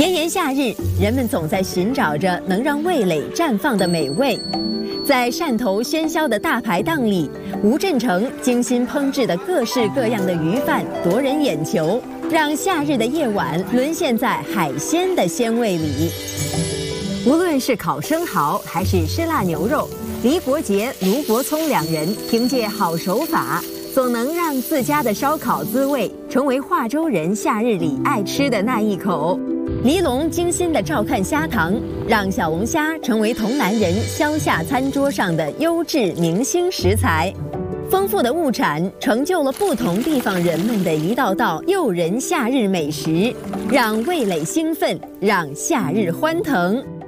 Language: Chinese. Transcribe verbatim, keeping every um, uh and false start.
炎炎夏日，人们总在寻找着能让味蕾绽放的美味。在汕头喧嚣的大排档里，吴镇成精心烹制的各式各样的鱼饭夺人眼球，让夏日的夜晚沦陷在海鲜的鲜味里。无论是烤生蚝还是湿辣牛肉，黎国杰、卢国聪两人凭借好手法，总能让自家的烧烤滋味成为化州人夏日里爱吃的那一口。黎龙精心的照看虾塘，让小龙虾成为同南人消夏餐桌上的优质明星食材。丰富的物产成就了不同地方人们的一道道诱人夏日美食，让味蕾兴奋，让夏日欢腾。